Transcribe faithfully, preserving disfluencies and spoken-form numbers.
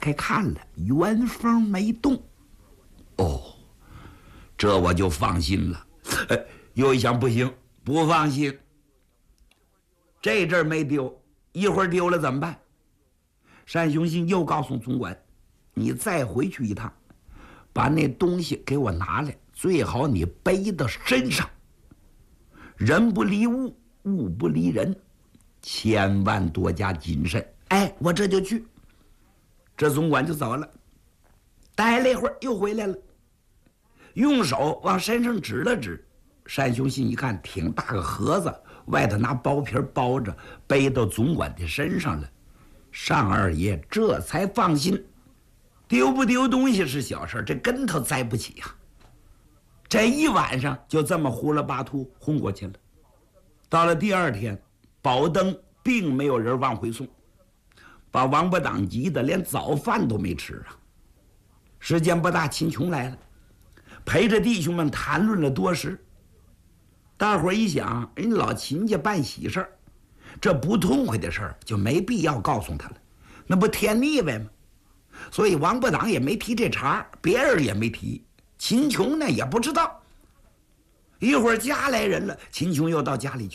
开看了，原封没动。哦，这我就放心了。呃，又一想，不行，不放心。这阵儿没丢，一会儿丢了怎么办？单雄信又告诉总管：“你再回去一趟，把那东西给我拿来，最好你背到身上。人不离物，物不离人，千万多加谨慎。”哎，我这就去。这总管就走了，待了一会儿又回来了，用手往身上指了指。单雄信一看，挺大个盒子，外头拿包皮包着，背到总管的身上了。单二爷这才放心，丢不丢东西是小事，这跟头栽不起呀、啊。这一晚上就这么呼了巴秃轰过去了。到了第二天，宝灯并没有人往回送，把王八党急得连早饭都没吃啊。时间不大，秦琼来了，陪着弟兄们谈论了多时。大伙儿一想，人老秦家办喜事儿，这不痛快的事儿就没必要告诉他了，那不添腻歪吗？所以王八党也没提这茬，别人也没提，秦琼呢也不知道。一会儿家来人了，秦琼又到家里去。